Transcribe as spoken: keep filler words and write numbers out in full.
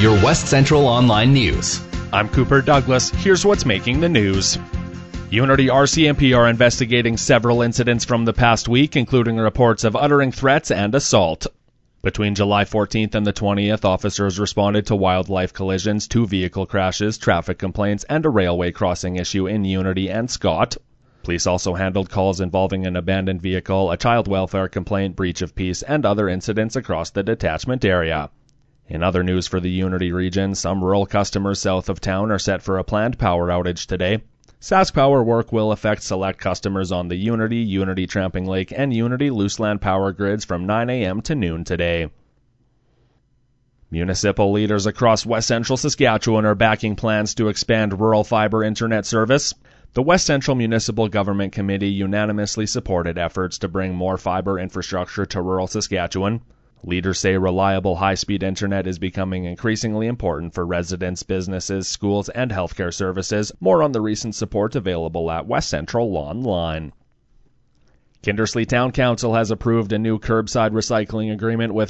your West Central Online News. I'm Cooper Douglas. Here's what's making the news. Unity R C M P are investigating several incidents from the past week, including reports of uttering threats and assault. Between July fourteenth and the twentieth, officers responded to wildlife collisions, two vehicle crashes, traffic complaints, and a railway crossing issue in Unity and Scott. Police also handled calls involving an abandoned vehicle, a child welfare complaint, breach of peace, and other incidents across the detachment area. In other news for the Unity region, some rural customers south of town are set for a planned power outage today. SaskPower work will affect select customers on the Unity, Unity Tramping Lake, and Unity Luseland power grids from nine a.m. to noon today. Municipal leaders across West Central Saskatchewan are backing plans to expand rural fiber internet service. The West Central Municipal Government Committee unanimously supported efforts to bring more fiber infrastructure to rural Saskatchewan. Leaders say reliable high-speed internet is becoming increasingly important for residents, businesses, schools, and healthcare services. More on the recent support available at West Central Online. Kindersley Town Council has approved a new curbside recycling agreement with